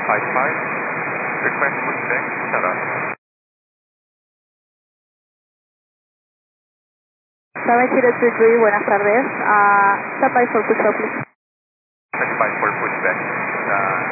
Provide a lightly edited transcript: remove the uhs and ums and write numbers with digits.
55, request pushback, shut up. 7023, buenas tardes. Standby for push-up, please. 25 for pushback.